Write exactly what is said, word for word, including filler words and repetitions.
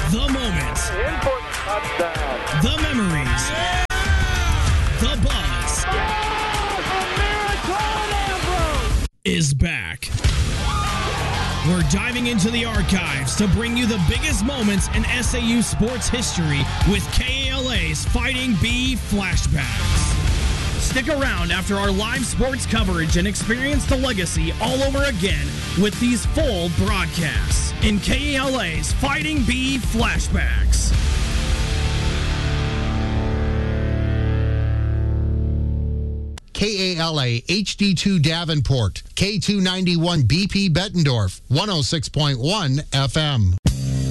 The moment. In for the touchdown. The memories. Yeah! The buzz. Oh, is back. We're diving into the archives to bring you the biggest moments in S A U sports history with K A L A's Fighting B Flashbacks. Stick around after our live sports coverage and experience the legacy all over again with these full broadcasts in K A L A's Fighting B Flashbacks. K A L A H D two Davenport, K two ninety-one B P Bettendorf, one oh six point one F M.